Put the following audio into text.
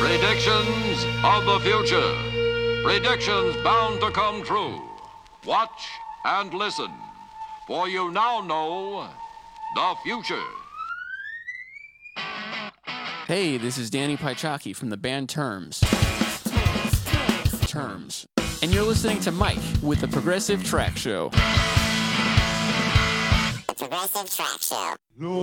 Predictions of the future. Predictions bound to come true. Watch and listen, for you now know the future. Hey, this is Danny Paichaki from the band Terms. And you're listening to Mike with the Progressive Track Show. The Progressive Track Show.